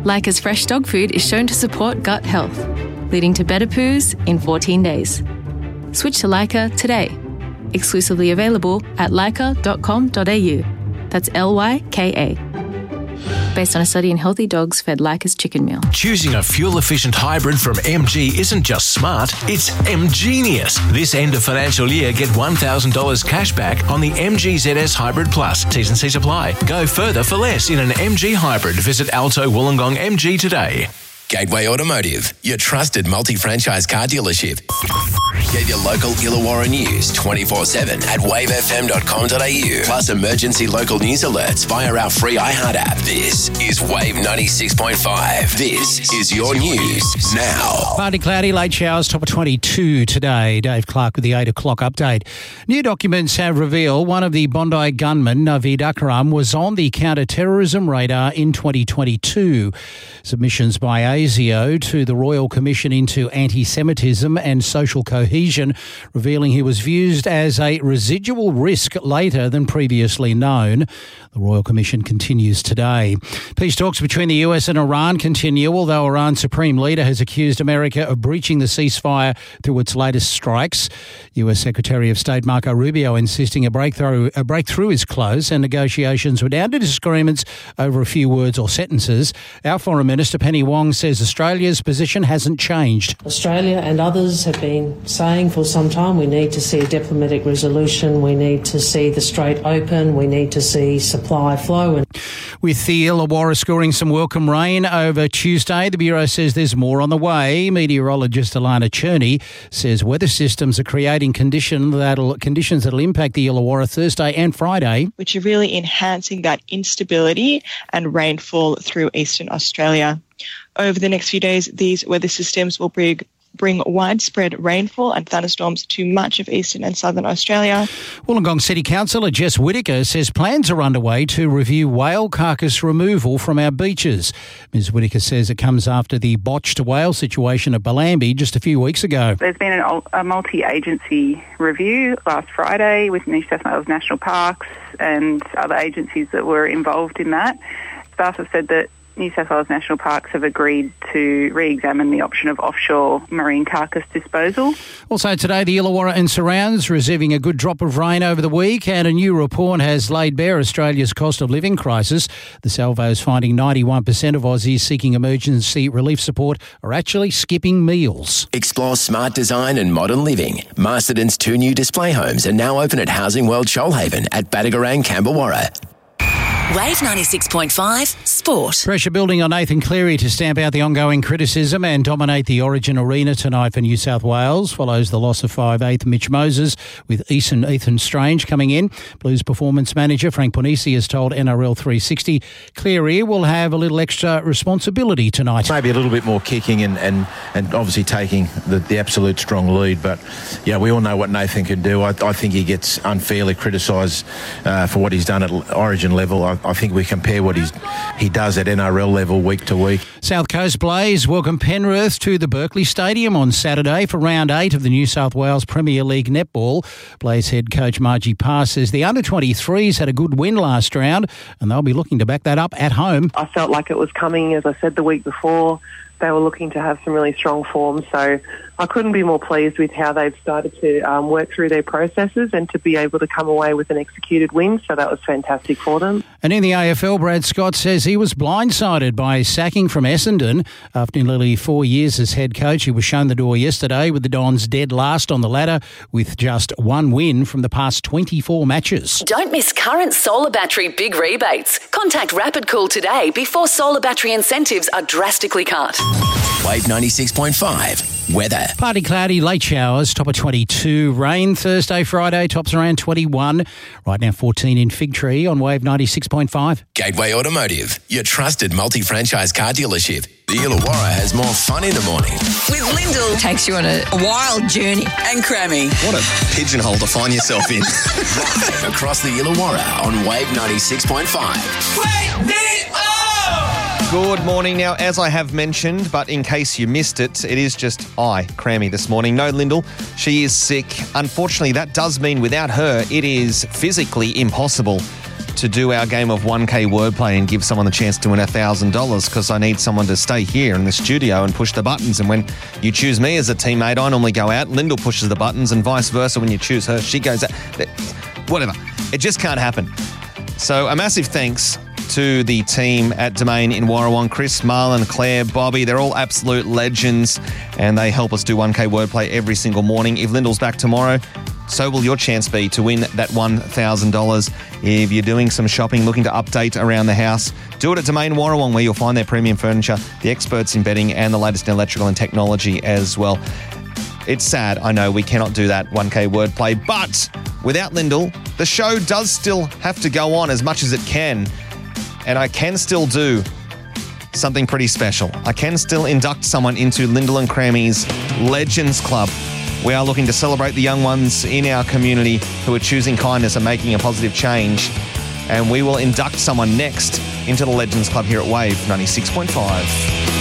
Leica's fresh dog food is shown to support gut health, leading to better poos in 14 days. Switch to Leica today. Exclusively available at leica.com.au. That's Lyka. Based on a study in healthy dogs fed Leica's chicken meal. Choosing a fuel-efficient hybrid from MG isn't just smart, it's MGenius. This end of financial year, get $1,000 cash back on the MG ZS Hybrid Plus. T's and C's apply. Go further for less in an MG hybrid. Visit Alto Wollongong MG today. Gateway Automotive, your trusted multi-franchise car dealership. Get your local Illawarra news 24/7 at wavefm.com.au. Plus emergency local news alerts via our free iHeart app. This is Wave 96.5. This is your news now. Partly cloudy, late showers, top of 22 today. Dave Clark with the 8 o'clock update. New documents have revealed one of the Bondi gunmen, Naveed Akram, was on the counter-terrorism radar in 2022. Submissions by ASIO to the Royal Commission into Anti-Semitism and Social Cohesion, revealing he was viewed as a residual risk later than previously known. The Royal Commission continues today. Peace talks between the US and Iran continue, although Iran's Supreme Leader has accused America of breaching the ceasefire through its latest strikes. US Secretary of State Marco Rubio insisting a breakthrough is close and negotiations were down to disagreements over a few words or sentences. Our Foreign Minister Penny Wong says Australia's position hasn't changed. Australia and others have been saying for some time we need to see a diplomatic resolution, we need to see the strait open, we need to see supply flow. With the Illawarra scoring some welcome rain over Tuesday, the Bureau says there's more on the way. Meteorologist Alana Cherney says weather systems are creating conditions that'll impact the Illawarra Thursday and Friday, which are really enhancing that instability and rainfall through eastern Australia. Over the next few days, these weather systems will bring widespread rainfall and thunderstorms to much of eastern and southern Australia. Wollongong City Councillor Jess Whittaker says plans are underway to review whale carcass removal from our beaches. Ms Whittaker says it comes after the botched whale situation at Bellambi just a few weeks ago. There's been a multi-agency review last Friday with New South Wales National Parks and other agencies that were involved in that. Staff have said that New South Wales National Parks have agreed to re-examine the option of offshore marine carcass disposal. Also today, the Illawarra and surrounds receiving a good drop of rain over the week, and a new report has laid bare Australia's cost of living crisis. The Salvo is finding 91% of Aussies seeking emergency relief support are actually skipping meals. Explore smart design and modern living. Masterton's 2 new display homes are now open at Housing World Shoalhaven at Badagarang, Camberwarra. Wave 96.5 Sport. Pressure building on Nathan Cleary to stamp out the ongoing criticism and dominate the Origin Arena tonight for New South Wales. Follows the loss of 5'8" Mitch Moses, with Ethan Strange coming in. Blues performance manager Frank Ponisi has told NRL 360 Cleary will have a little extra responsibility tonight. Maybe a little bit more kicking and obviously taking the absolute strong lead. But, yeah, we all know what Nathan can do. I think he gets unfairly criticised for what he's done at Origin level. I think we compare what he does at NRL level week to week. South Coast Blaze welcome Penrith to the Berkeley Stadium on Saturday for round 8 of the New South Wales Premier League netball. Blaze head coach Margie Parr says the under-23s had a good win last round and they'll be looking to back that up at home. I felt like it was coming, as I said the week before. They were looking to have some really strong form, so I couldn't be more pleased with how they've started to work through their processes and to be able to come away with an executed win, so that was fantastic for them. And in the AFL, Brad Scott says he was blindsided by his sacking from Essendon. After nearly 4 years as head coach, he was shown the door yesterday with the Dons dead last on the ladder with just 1 win from the past 24 matches. Don't miss current solar battery big rebates. Contact Rapid Cool today before solar battery incentives are drastically cut. Wave 96.5. Weather. Partly cloudy, late showers, top of 22. Rain Thursday, Friday, tops around 21. Right now 14 in Fig Tree on Wave 96.5. Gateway Automotive, your trusted multi-franchise car dealership. The Illawarra has more fun in the morning. With Lyndall, takes you on a wild journey. And Crammy. What a pigeonhole to find yourself in. Right across the Illawarra on Wave 96.5. Wake me up! Good morning. Now, as I have mentioned, but in case you missed it, it is just Crammy, this morning. No Lyndall, she is sick. Unfortunately, that does mean without her, it is physically impossible to do our game of 1K wordplay and give someone the chance to win $1,000 because I need someone to stay here in the studio and push the buttons. And when you choose me as a teammate, I normally go out. Lyndall pushes the buttons and vice versa. When you choose her, she goes out. Whatever. It just can't happen. So a massive thanks to the team at Domain in Warrawong. Chris, Marlon, Claire, Bobby, they're all absolute legends and they help us do 1K wordplay every single morning. If Lyndall's back tomorrow, so will your chance be to win that $1,000. If you're doing some shopping, looking to update around the house, do it at Domain Warrawong, where you'll find their premium furniture, the experts in bedding and the latest in electrical and technology as well. It's sad, I know, we cannot do that 1K wordplay, but without Lyndall, the show does still have to go on as much as it can. And I can still do something pretty special. I can still induct someone into Lyndall and Crammy's Legends Club. We are looking to celebrate the young ones in our community who are choosing kindness and making a positive change. And we will induct someone next into the Legends Club here at Wave 96.5.